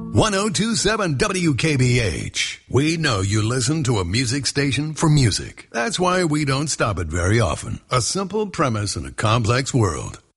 1027 WKBH. We know you listen to a music station for music. That's why we don't stop it very often. A simple premise in a complex world.